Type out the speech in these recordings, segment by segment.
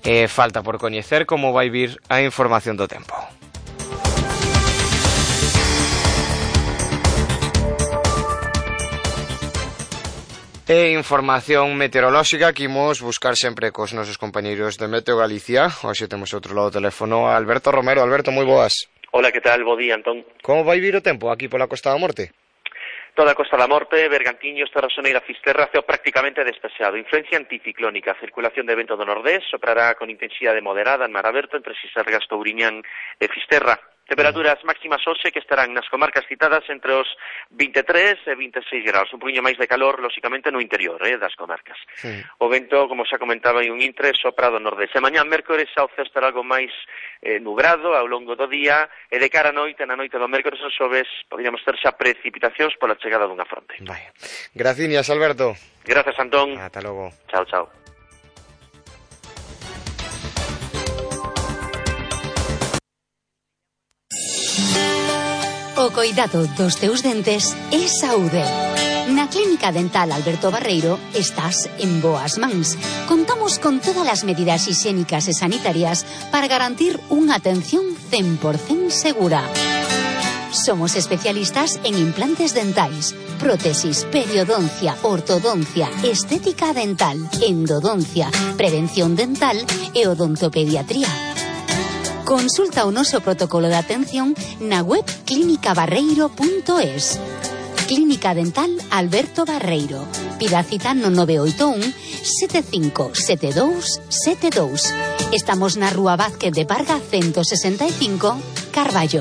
falta por coñecer como vai vir a información do tempo. E información meteorolóxica que imos buscar sempre cos nosos compañeiros de Meteo Galicia. Hoxe temos outro lado do teléfono a Alberto Romero. Alberto, moi boas. Hola, que tal? Bo día, Antón. Como vai vir o tempo aquí pola Costa da Morte? Toda a Costa da Morte, Bergantiños, Terrasoneira, Fisterra, ceo prácticamente despexado. Influencia anticiclónica, circulación de vento do nordés, soprará con intensidade moderada en mar aberto entre Sisargas, Touriñán e Fisterra. Temperaturas máximas hoxe que estarán nas comarcas citadas entre os 23 e 26 graus, un poquinho máis de calor, lóxicamente, no interior das comarcas. Sí. O vento, como xa comentaba, en un intre sopra do nordés. E mañá, mércores, ao ceo estará algo máis nubrado ao longo do día, e de cara a noite, na noite do mércores ao xoves, podríamos ter xa precipitacións pola chegada dunha fronte. Vaya. Graciñas, Alberto. Gracias, Antón. Ata logo. Chao, chao. O coidado dos teus dentes é saúde. Na Clínica Dental Alberto Barreiro estás en boas mans. Contamos con todas as medidas higiénicas e sanitarias para garantir unha atención 100% segura. Somos especialistas en implantes dentais, prótesis, periodoncia, ortodoncia, estética dental, endodoncia, prevención dental e odontopediatría. Consulta o noso protocolo de atención na web clinicabarreiro.es. Clínica Dental Alberto Barreiro. Pida cita no 981 757272. Estamos na Rúa Vázquez de Parga 165, Carballo.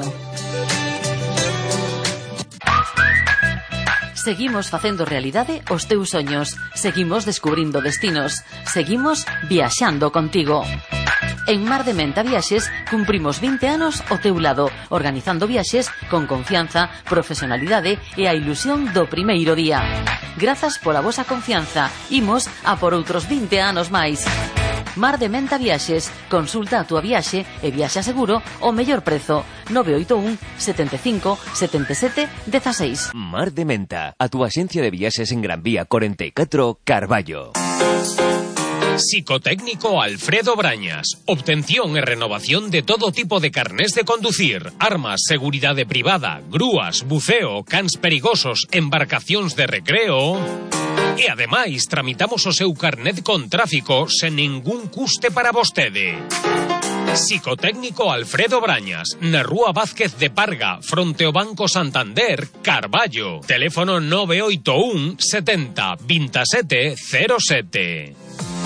Seguimos facendo realidade os teus soños. Seguimos descubrindo destinos. Seguimos viaxando contigo. En Mar de Menta Viaxes cumprimos 20 anos ao teu lado, organizando viaxes con confianza, profesionalidade e a ilusión do primeiro día. Grazas pola vosa confianza. Imos a por outros 20 anos máis. Mar de Menta Viaxes. Consulta a túa viaxe e viaxa seguro ao mellor prezo. 981 75 77 16. Mar de Menta, a túa axencia de viaxes en Gran Vía 44, Carballo. Psicotécnico Alfredo Brañas. Obtención e renovación de todo tipo de carnés de conducir, armas, seguridade privada, grúas, buceo, cans perigosos, embarcacións de recreo. E ademais tramitamos o seu carnet con tráfico sen ningún custe para vostede. Psicotécnico Alfredo Brañas, na Rúa Vázquez de Parga, fronte ao Banco Santander, Carballo. Teléfono 981 70 27 07.